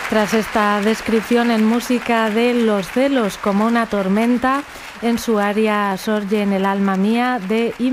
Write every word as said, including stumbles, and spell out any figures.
Tras esta descripción en música de Los celos como una tormenta, en su aria Sorge en el alma mía de